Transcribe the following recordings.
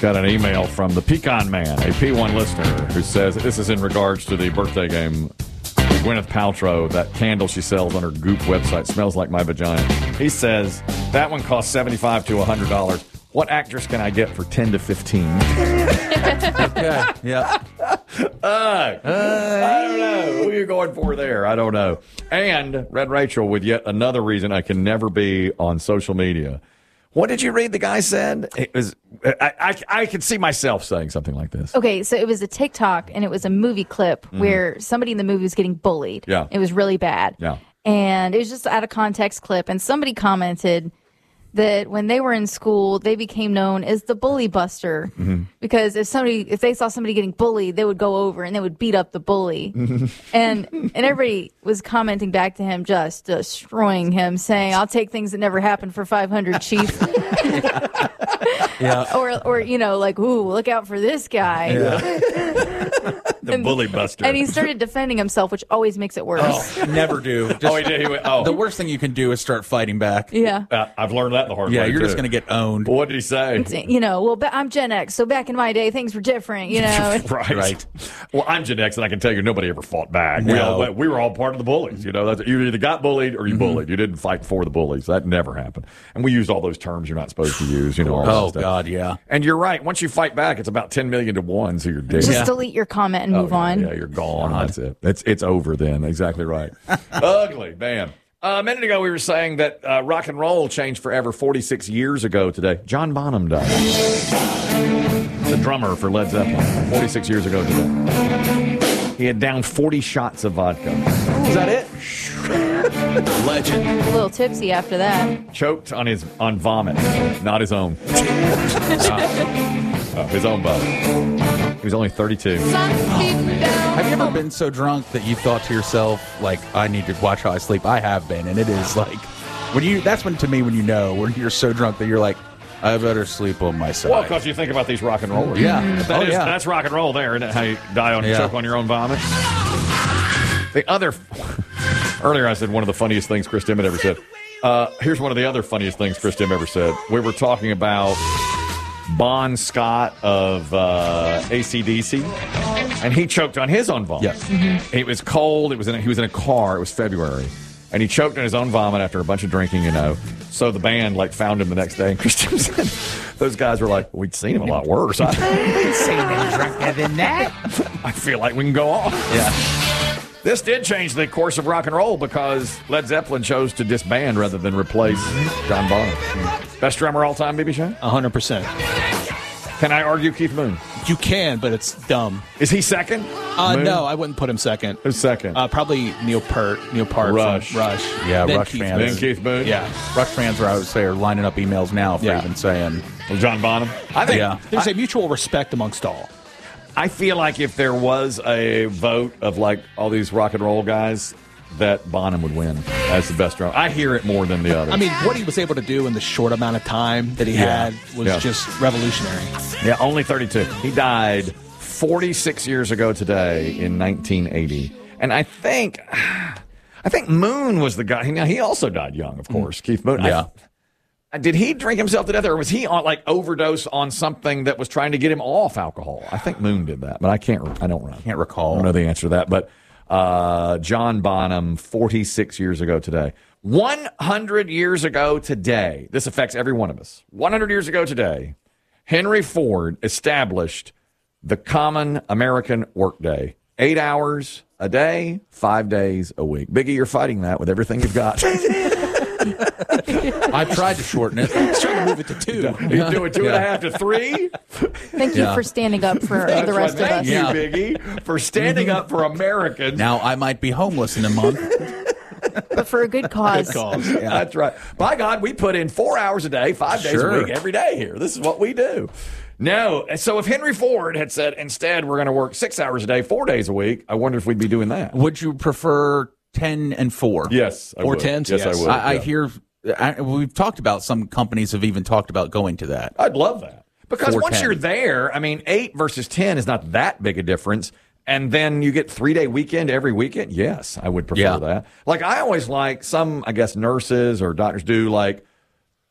Got an email from the Pecan Man, a P1 listener, who says this is in regards to the birthday game. Gwyneth Paltrow, that candle she sells on her Goop website smells like my vagina. He says that one costs $75 to $100. What actress can I get for 10 to 15? Yeah. I don't know. Who are you going for there? I don't know. And Red Rachel with yet another reason I can never be on social media. What did you read the guy said? It was I could see myself saying something like this. Okay, so it was a TikTok, and it was a movie clip where somebody in the movie was getting bullied. Yeah. It was really bad. Yeah. And it was just out of context clip, and somebody commented that when they were in school, they became known as the bully buster because if they saw somebody getting bullied, they would go over and they would beat up the bully. And everybody was commenting back to him, just destroying him, saying, "I'll take things that never happened for 500, Chief." Yeah. Or like, "Ooh, look out for this guy." The bully buster. And he started defending himself, which always makes it worse. Oh, never do. He did. He went, The worst thing you can do is start fighting back. Yeah. I've learned that the hard way. Yeah, you're too. just going to get owned. What did he say? I'm Gen X, so back in my day, things were different, Right. Well, I'm Gen X, and I can tell you nobody ever fought back. No. We were all part of the bullies. You either got bullied or you bullied. You didn't fight for the bullies. That never happened. And we used all those terms you're not supposed to use. All that Oh, stuff. God, yeah. And you're right. Once you fight back, it's about 10 million to 1, so you're dead. Just delete your comment and move on. Yeah, you're gone. That's it. It's over then. Exactly right. Ugly, man. A minute ago, we were saying that rock and roll changed forever 46 years ago today. John Bonham died. The drummer for Led Zeppelin, 46 years ago today. He had downed 40 shots of vodka. Is that it? Legend. A little tipsy after that. Choked on vomit, not his own. His own vomit. He was only 32. Have you ever been so drunk that you thought to yourself, like, I need to watch how I sleep? I have been, and it is like, that's when you're so drunk that you're like, I better sleep on my side. Well, because you think about these rock and rollers. Yeah. That's rock and roll there, isn't it? How you choke on your own vomit? Earlier I said one of the funniest things Chris Dimmitt ever said. Here's one of the other funniest things Chris Dimmitt ever said. We were talking about Bon Scott of AC/DC, and he choked on his own vomit. Yes. It was cold. He was in a car. It was February, and he choked on his own vomit after a bunch of drinking. So the band found him the next day. And Chris Dimmitt said, those guys were like, "We'd seen him a lot worse. We'd seen him drunker than that. I feel like we can go on." Yeah. This did change the course of rock and roll because Led Zeppelin chose to disband rather than replace John Bonham. Best drummer all time, BB Shane? 100%. Can I argue Keith Moon? You can, but it's dumb. Is he second? No, I wouldn't put him second. Who's second? Probably Neil Peart Rush. from Rush. Yeah, Then Rush Keith fans. Moon. Then Keith Moon? Yeah. Rush fans, I would say, are lining up emails now for even saying. Well, John Bonham? I think. Yeah. There's a mutual respect amongst all. I feel like if there was a vote of all these rock and roll guys, that Bonham would win as the best drummer. I hear it more than the others. I mean, what he was able to do in the short amount of time that he had was just revolutionary. Yeah, only 32. He died 46 years ago today in 1980. And I think Moon was the guy. Now, he also died young, of course, Keith Moon. Yeah. Did he drink himself to death, or was he on overdose on something that was trying to get him off alcohol? I think Moon did that, but I don't recall. I don't know the answer to that. But John Bonham, 46 years ago today. 100 years ago today, this affects every one of us. 100 years ago today, Henry Ford established the common American workday. 8 hours a day, 5 days a week. Biggie, you're fighting that with everything you've got. I've tried to shorten it. He's trying to move it to 2. You do it 2.5 to 3? Thank you for standing up for the rest of us. Thank you, Biggie, for standing up for Americans. Now I might be homeless in a month. But for a good cause. Good cause. Yeah. That's right. By God, we put in 4 hours a day, 5 days a week, every day here. This is what we do. No. So if Henry Ford had said, instead, we're going to work 6 hours a day, 4 days a week, I wonder if we'd be doing that. Would you prefer 10 and 4? Yes. I Or would. 10s? Yes, Yes. I would. I yeah. hear we've talked about some companies have even talked about going to that. I'd love that. Because 4, once 10. you're there, 8 versus 10 is not that big a difference. And then you get 3-day weekend every weekend. Yes, I would prefer that. I always some, I guess, nurses or doctors do 3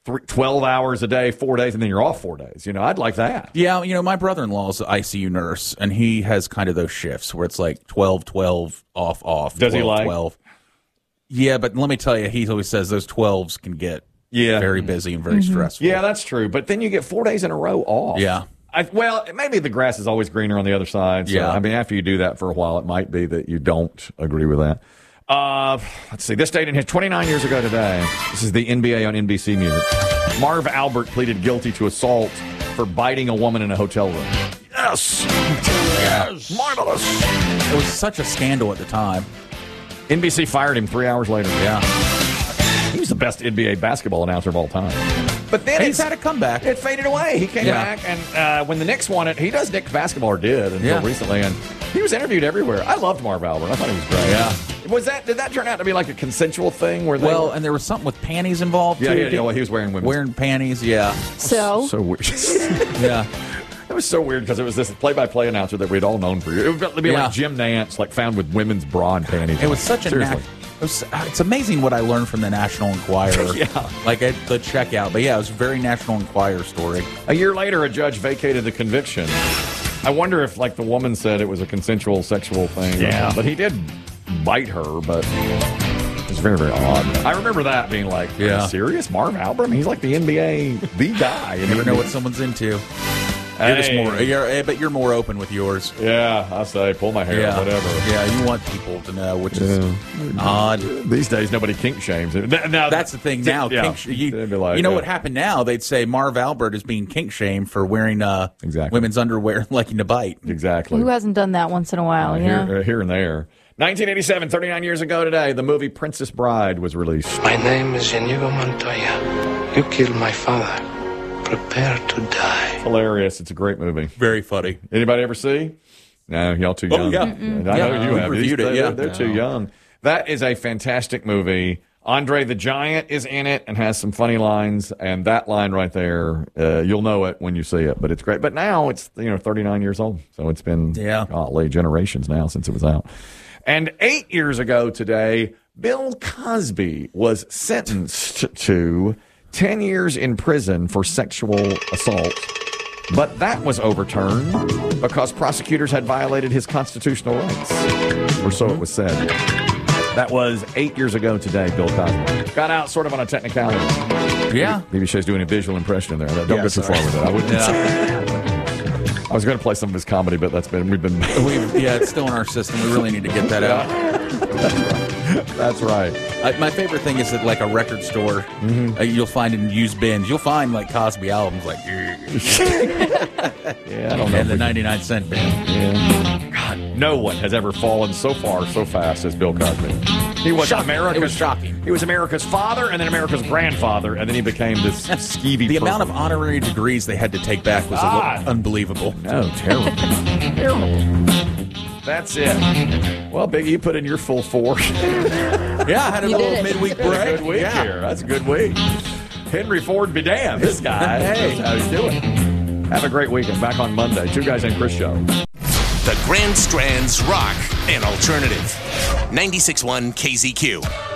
12 hours a day, 4 days, and then you're off 4 days. I'd like that. Yeah, my brother-in-law's an ICU nurse, and he has kind of those shifts where it's like 12, 12, off, off. Does 12, he like? 12. Yeah, but let me tell you, he always says those 12s can get very busy and very stressful. Yeah, that's true. But then you get 4 days in a row off. Yeah. Well, maybe the grass is always greener on the other side. So, Yeah. I mean, after you do that for a while, it might be that you don't agree with that. Let's see. This date in 29 years ago today. This is the NBA on NBC Music. Marv Albert pleaded guilty to assault for biting a woman in a hotel room. Yes. Yes. Marvelous. It was such a scandal at the time. NBC fired him 3 hours later. Yeah. He was the best NBA basketball announcer of all time. But then He's had a comeback. It faded away. He came Yeah. back, and when the Knicks won it, he does Knicks basketball, or did until recently, and he was interviewed everywhere. I loved Marv Albert. I thought he was great. Yeah. Did that turn out to be like a consensual thing? Where And there was something with panties involved, yeah, too. yeah, well, he was wearing women's. Wearing panties, yeah. So weird. Yeah. It was so weird because it was this play-by-play announcer that we'd all known for years. It would be like Jim Nantz, like found with women's bra and panties. It was such a Seriously. it's amazing what I learned from the National Enquirer. Like at the checkout. But yeah, it was a very National Enquirer story. A year later, a judge vacated the conviction. I wonder if, like, the woman said it was a consensual sexual thing. Yeah. But he did bite her, but it was very, very odd. I remember that being like, are you serious? Marv Albert? He's like the NBA, the guy. You never know what someone's into. But you're more open with yours. Yeah, I say, pull my hair, whatever. Yeah, you want people to know, which is odd. These days, nobody kink shames. Now, that's the thing now. They'd be like, what happened now? They'd say Marv Albert is being kink shamed for wearing women's underwear and liking to bite. Exactly. who hasn't done that once in a while? Here and there. 1987, 39 years ago today, the movie Princess Bride was released. My name is Inigo Montoya. You killed my father. Prepare to die. Hilarious. It's a great movie. Very funny. Anybody ever see? No, y'all too young. Yeah. I know you have. Reviewed it. They're too young. That is a fantastic movie. Andre the Giant is in it and has some funny lines, and that line right there, you'll know it when you see it. But it's great. But now it's 39 years old, so it's been golly, generations now since it was out. And 8 years ago today, Bill Cosby was sentenced to 10 years in prison for sexual assault. But that was overturned because prosecutors had violated his constitutional rights, or so it was said. That was 8 years ago today, Bill Cosby. Got out sort of on a technicality. Yeah. Maybe she's doing a visual impression there. Don't go too far with it. I wouldn't. I was going to play some of his comedy, but it's still in our system. We really need to get that out. That's right. My favorite thing is at like a record store, you'll find in used bins, you'll find like Cosby albums, like I don't know. And the 99-cent bin. Yeah. God, no one has ever fallen so far so fast as Bill Cosby. He was America's. It was shocking. He was America's father, and then America's grandfather, and then he became this skeevy. The amount of honorary degrees they had to take back was unbelievable. No, terrible, terrible. That's it. Well, Biggie, you put in your full 4. Yeah, I had a little midweek break. Good week here. That's a good week. Henry Ford be damned. This guy. Hey, how he's doing. Have a great weekend. Back on Monday. Two Guys Named Chris show. The Grand Strand's Rock and Alternative. 96.1 KZQ.